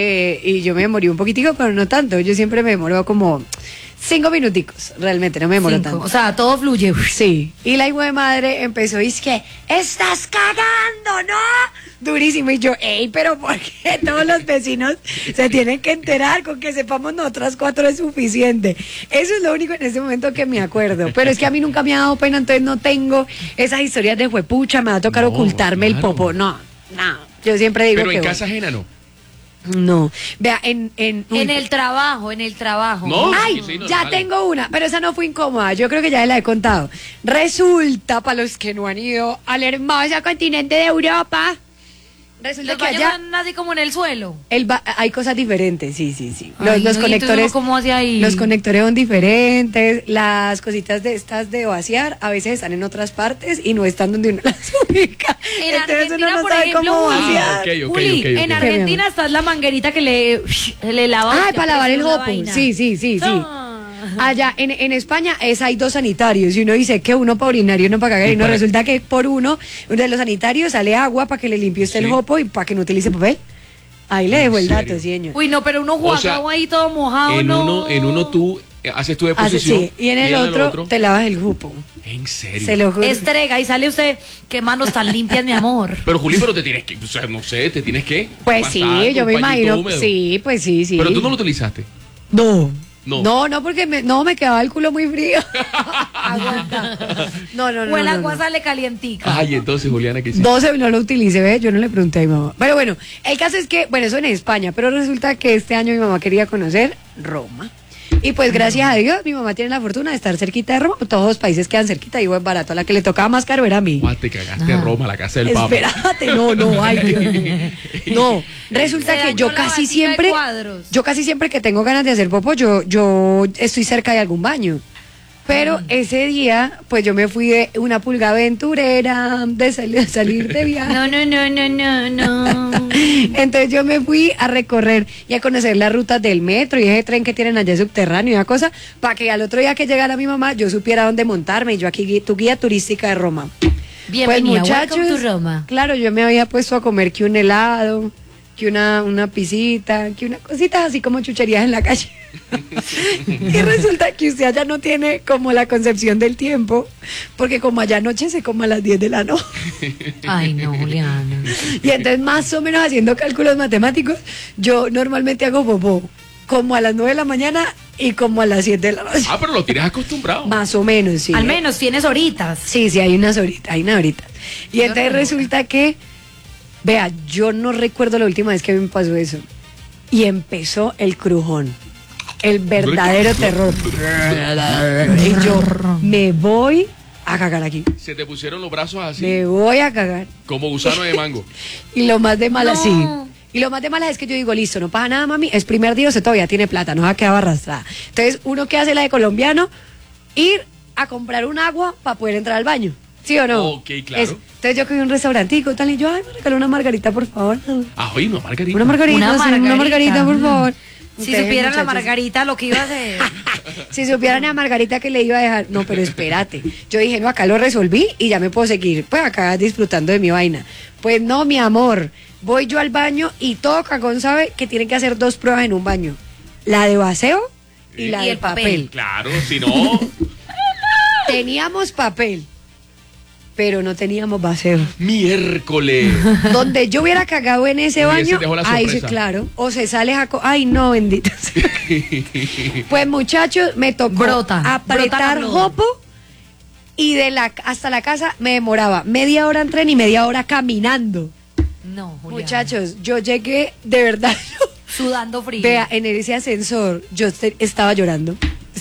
y yo me demoré un poquitico, pero no tanto. Yo siempre me demoro como 5 minuticos, realmente, no me demoro tanto. O sea, todo fluye. Sí. Y la hijo de madre empezó, y es que, ¡estás cagando, no! Durísimo. Y yo, pero ¿por qué todos los vecinos se tienen que enterar? Con que sepamos nosotras 4 es suficiente. Eso es lo único en ese momento que me acuerdo. Pero es que a mí nunca me ha dado pena, entonces no tengo esas historias de juepucha, me va a tocar ocultarme el popo. No. Yo siempre digo pero que... Pero en casa ajena no. No, vea, en el trabajo. ¿No? Ay, sí, ya tengo una, pero esa no fue incómoda, yo creo que ya la he contado. Resulta, para los que no han ido al hermoso continente de Europa, resulta que allá están así como en el suelo. Hay cosas diferentes, sí. Ay, los conectores, ¿cómo hace ahí? Los conectores son diferentes, las cositas de estas de vaciar a veces están en otras partes y no están donde uno las ubica. En Argentina, por ejemplo, vaciar. Okay. En Argentina está la manguerita que le lava. Para lavar el jopo. Sí. Allá en España hay 2 sanitarios, y uno dice que uno para orinar y uno para cagar, y no, resulta que por uno de los sanitarios sale agua para que le limpie usted el jopo y para que no utilice papel. Ahí le dejo el dato, señor. Uy, no, pero uno jugado ahí todo mojado, en uno tú haces tu deposición. Sí. Y en el otro te lavas el jupo. ¿En serio? Se lo juro. Estrega y sale usted, qué manos tan limpias, mi amor. Pero Juli, pero te tienes que, o sea, no sé, te tienes que. Pues sí, yo me imagino. Húmedo. Sí, pues sí. Pero tú no lo utilizaste. No, porque me quedaba el culo muy frío. Aguanta. No. O el agua sale calientica. Ay, entonces, Juliana, ¿qué hiciste? No lo utilicé, ¿ves? Yo no le pregunté a mi mamá. Pero bueno, el caso es que, eso en España, pero resulta que este año mi mamá quería conocer Roma. Y pues gracias a Dios, mi mamá tiene la fortuna de estar cerquita de Roma. Todos los países quedan cerquita y es barato. A la que le tocaba más caro era a mí. Te cagaste en Roma, la casa del Papa. Espérate, no, ay, Dios. No, resulta que yo casi siempre que tengo ganas de hacer popo, yo estoy cerca de algún baño. Pero ese día, pues yo me fui de una pulga aventurera, de salir de viaje. No. Entonces yo me fui a recorrer y a conocer las rutas del metro y ese tren que tienen allá subterráneo y una cosa, para que al otro día que llegara mi mamá, yo supiera dónde montarme. Y yo aquí, tu guía turística de Roma. Bienvenida, pues muchachos, welcome to Roma. Claro, yo me había puesto a comer que un helado, que una pisita, que unas cositas así como chucherías en la calle. Y resulta que usted allá no tiene como la concepción del tiempo, porque como allá anochece como a las 10 de la noche. Ay, no, Juliana. Y entonces más o menos haciendo cálculos matemáticos, yo normalmente hago popó como a las 9 de la mañana y como a las 7 de la noche. Pero lo tienes acostumbrado. Más o menos, sí. Al menos tienes horitas. Sí, hay unas horitas, Y entonces resulta que, vea, yo no recuerdo la última vez que me pasó eso. Y empezó el crujón. El verdadero terror. Y yo me voy a cagar aquí. Se te pusieron los brazos así. Me voy a cagar. Como gusano de mango. Y lo más de mala, sí. Y lo más de mala es que yo digo, listo, no pasa nada, mami. Es primer día, usted todavía tiene plata, no se ha quedado arrastrada. Entonces, uno que hace la de colombiano, ir a comprar un agua para poder entrar al baño. ¿Sí o no? Ok, claro. Entonces yo cogí un restaurantico tal y yo, me regaló una margarita, por favor. Oye, una margarita. Una margarita, por favor. Si supieran la Margarita lo que iba a hacer. Si supieran a Margarita que le iba a dejar. No, pero espérate. Yo dije, no, acá lo resolví y ya me puedo seguir. Pues acá disfrutando de mi vaina. Pues no, mi amor. Voy yo al baño y todo cagón sabe que tienen que hacer 2 pruebas en un baño. La de vaceo y la de papel. Claro, si no. Teníamos papel, pero no teníamos vaceo. Miércoles. Donde yo hubiera cagado en ese baño, ahí sí, claro. O se sale ay, no, bendito sea. Pues muchachos, me tocó apretar jopo y hasta la casa me demoraba media hora en tren y media hora caminando. No, Juliana. Muchachos, yo llegué de verdad sudando frío. Vea, en ese ascensor yo estaba llorando.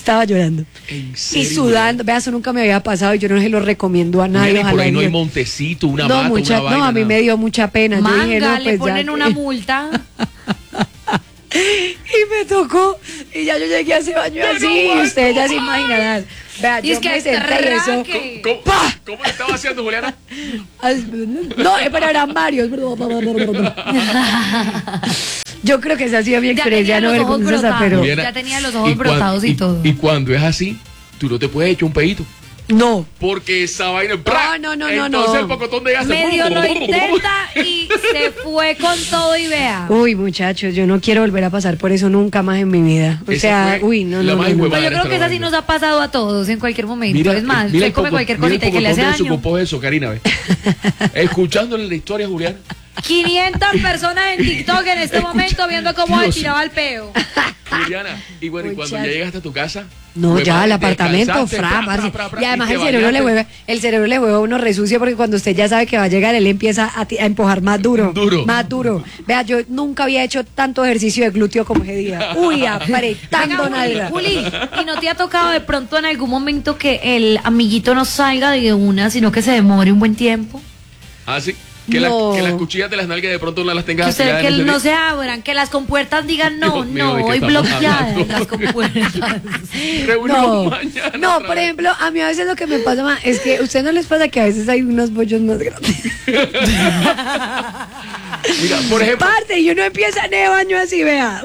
¿En serio? Y sudando, vea, eso nunca me había pasado y yo no se lo recomiendo a nadie. Por ahí no hay montecito, una mata, una vaina. No, a mí me dio mucha pena. Manga, yo dije, no, pues le ponen una multa. Y me tocó, y ya yo llegué a ese baño así, y ustedes ya se imaginarán. Vea, y yo es que me senté y eso. ¿Cómo le estaba haciendo, Juliana? No, pero eran varios. Yo creo que esa ha sido mi experiencia, no vergonzosa, pero ya tenía los ojos brotados y todo. Y cuando es así, tú no te puedes echar un pedito. No. Porque esa vaina. No. Entonces el pocotón de gas. Medio lo intenta y se fue con todo y vea. Uy, muchachos, yo no quiero volver a pasar por eso nunca más en mi vida. O sea, uy, no. Yo creo que esa sí nos ha pasado a todos en cualquier momento. Mira, es más, se come cualquier cosita y que le hace daño. Su popó eso, Karina, ve. Escuchándole la historia, Juliana. 500 personas en TikTok en este momento viendo cómo se tiraba el peo. Juliana, y bueno, y cuando ya llegaste a tu casa. No, ya al apartamento, y además el cerebro le juega a uno resucio porque cuando usted ya sabe que va a llegar, él empieza a empujar más duro. Más duro. Vea, yo nunca había hecho tanto ejercicio de glúteo como ese día. Uy, apretando nada. Juli, ¿y no te ha tocado de pronto en algún momento que el amiguito no salga de una, sino que se demore un buen tiempo? Ah, sí. Que las cuchillas de las nalgas de pronto no las tengas afiladas. Que no se abran, que las compuertas digan no, hoy bloqueadas las compuertas. No, por ejemplo, a mí a veces lo que me pasa más es que a ustedes no les pasa que a veces hay unos bollos más grandes. Mira, por ejemplo. Parte, y uno empieza en el baño así, vea.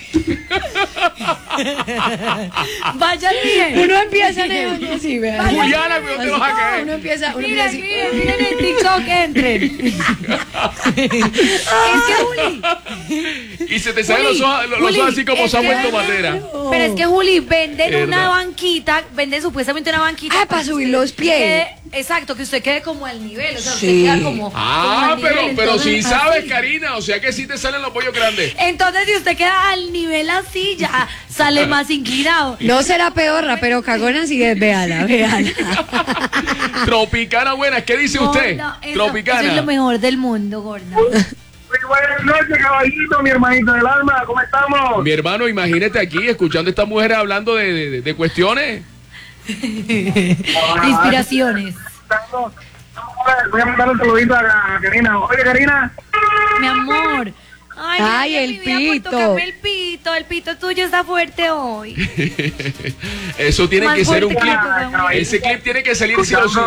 Vaya bien. Uno empieza en el baño así, vea. Juliana, ¿pero te vas a caer? Uno empieza así. Miren en TikTok, entren. Es que, Juli, Y se te salen los ojos así como Samuel Tomatera. Pero es que, Juli, venden una banquita, venden supuestamente una banquita. Para subir los pies. Exacto, que usted quede como al nivel. O sea, sí. usted queda como. Pero si sabes, Karina, o sea que sí te salen los pollos grandes. Entonces, si usted queda al nivel así, ya sale más inclinado. No será peorra, pero cagona sí es, véala. Tropicana buena, ¿qué dice usted? Tropicana. Eso es lo mejor del mundo, gorda. Muy buenas noches, caballito, mi hermanito del alma, ¿cómo estamos? Mi hermano, imagínate aquí, escuchando a estas mujeres hablando de cuestiones. Inspiraciones. Voy a mandar un saludito a Karina. Oye, Karina. Mi amor. Ay, el pito. El pito tuyo está fuerte hoy. Eso tiene que ser un clip. Ese clip tiene que salir sí o sí.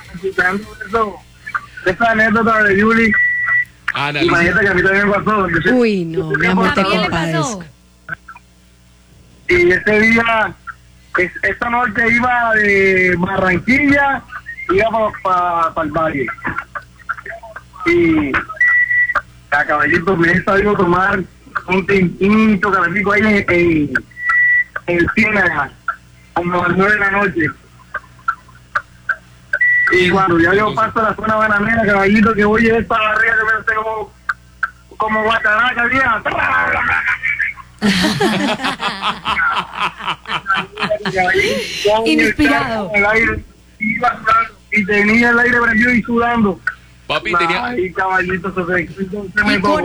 Esa anécdota de Julie. Imagínate que a mí también me pasó. Uy, no, mi amor, te compadezco. Y ese día, esta noche iba de Barranquilla, iba para el valle. Y a caballito me he sabido tomar un tinto calentico ahí en Ciénaga, como a las 9 de la noche. Y cuando ya yo paso la zona bananera, caballito, que voy a ir para arriba, que me hace como guataraca, tía. Inspirado. Y tenía el aire prendido y sudando. Papi, tenía. Ay, caballito, me tocó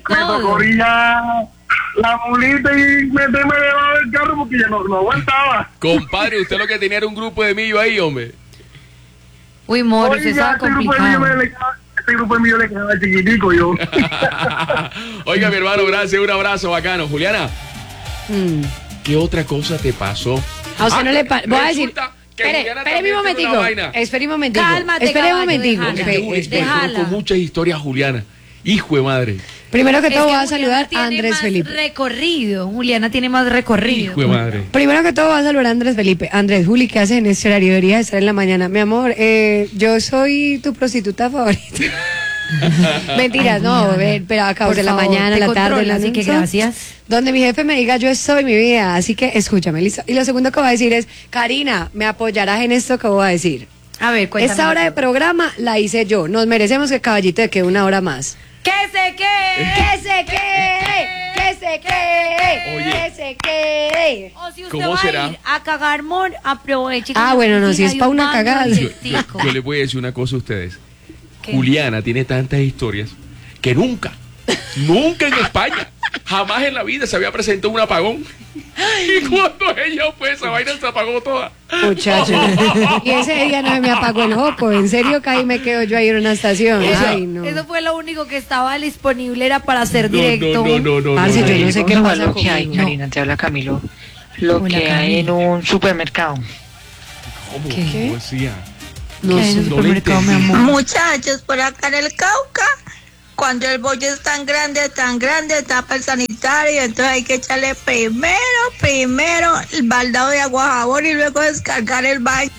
la mulita y meterme debajo del carro porque ya no aguantaba. Compadre, usted lo que tenía era un grupo de millo ahí, hombre. Uy, moro, se estaba complicado. Este grupo de millo le quedaba chiquitico yo. Oiga, mi hermano, gracias, un abrazo bacano. Juliana, ¿qué otra cosa te pasó? A usted no le voy a decir. Espere un momentico. Espere un momentico. Cálmate, espere un momentico. Déjala. Con muchas historias, Juliana. Hijo de madre. Primero que todo voy a saludar a Andrés Felipe. Juliana tiene más recorrido. Hijo de madre. Primero que todo voy a saludar a Andrés Felipe. Andrés, Juli, ¿qué haces en este horario? Deberías estar en la mañana. Mi amor, yo soy tu prostituta favorita. Mentiras, no, pero acabo de la mañana, la tarde, la así que gracias. Donde mi jefe me diga, yo soy mi vida, así que escúchame, listo. Y lo segundo que voy a decir es, Karina, ¿me apoyarás en esto que voy a decir? A ver, cuéntame. Esta hora de programa la hice yo. Nos merecemos que Caballito quede una hora más. ¡Que se quede! ¡Que se quede! ¡Que se quede! Oye. ¡Que se quede! O si usted va a ir a cagar, mon, aproveche. Bueno, no, si es para una cagada. Yo les voy a decir una cosa a ustedes. ¿Qué? Juliana tiene tantas historias que nunca en España, jamás en la vida se había presentado un apagón. Y cuando ella fue, esa vaina se apagó toda. Muchachos, y ese día no me apagó el joco. En serio que ahí me quedo yo ahí en una estación. Ay, no. Eso fue lo único que estaba disponible, era para hacer directo. No. Parce, yo no sé qué pasa lo que hay, Karina, te habla Camilo. Lo que hay en un supermercado. ¿Cómo? ¿Qué? No sé, supermercado, mi amor. Muchachos, por acá en el Cauca, cuando el bollo es tan grande, tapa el sanitario, entonces hay que echarle primero el baldado de agua jabón y luego descargar el baño.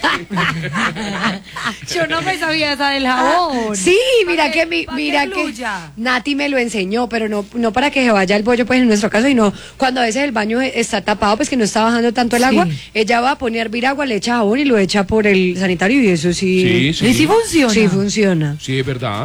Yo no me sabía esa del jabón. Sí, mira que Nati me lo enseñó, pero no para que se vaya el bollo, pues en nuestro caso, sino cuando a veces el baño está tapado, pues que no está bajando tanto el agua, ella va a poner a hervir agua, le echa jabón y lo echa por el sanitario y eso sí. Sí, funciona. Sí funciona. Sí, es verdad.